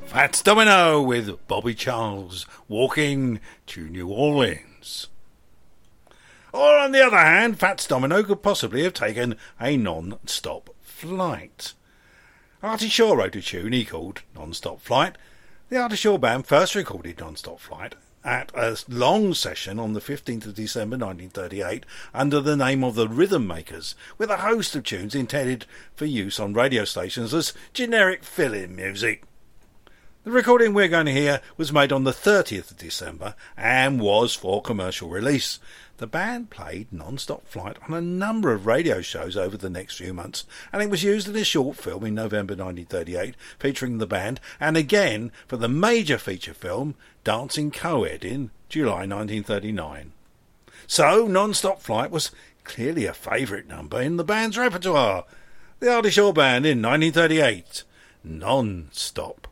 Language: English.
Fats Domino with Bobby Charles, Walking to New Orleans. Or on the other hand, Fats Domino could possibly have taken a non-stop flight. Artie Shaw wrote a tune he called Non-Stop Flight. The Artie Shaw Band first recorded Non-Stop Flight at a long session on the 15th of December 1938 under the name of the Rhythm Makers, with a host of tunes intended for use on radio stations as generic fill-in music. The recording we're going to hear was made on the 30th of December and was for commercial release. The band played Non-Stop Flight on a number of radio shows over the next few months, and it was used in a short film in November 1938 featuring the band, and again for the major feature film Dancing Co-Ed in July 1939. So Non-Stop Flight was clearly a favourite number in the band's repertoire. The Artie Shaw Band in 1938, Non-Stop